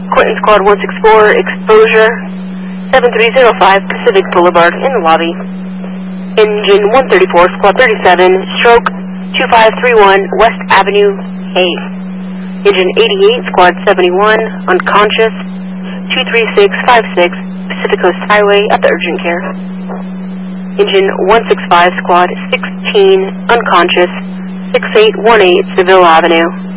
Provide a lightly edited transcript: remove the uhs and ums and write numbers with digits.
Quentin Squad 164, exposure 7305 Pacific Boulevard in the lobby. Engine 134, Squad 37, stroke 2531 West Avenue, A. Engine 88, Squad 71, unconscious 23656 Pacific Coast Highway at the urgent care. Engine 165, Squad 16, unconscious 6818 Seville Avenue.